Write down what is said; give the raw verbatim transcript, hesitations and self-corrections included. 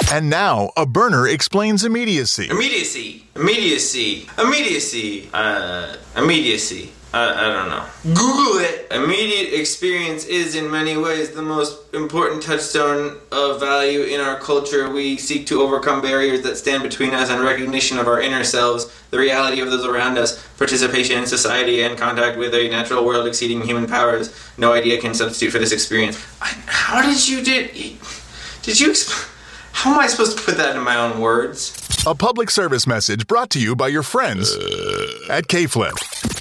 And now, a burner explains immediacy. Immediacy. Immediacy. Immediacy. Uh, immediacy. Uh, I don't know. Google it. Immediate experience is in many ways the most important touchstone of value in our culture. We seek to overcome barriers that stand between us and recognition of our inner selves, the reality of those around us, participation in society, and contact with a natural world exceeding human powers. No idea can substitute for this experience. I, how did you did? Did you explain? How am I supposed to put that in my own words? A public service message brought to you by your friends at K-Flip.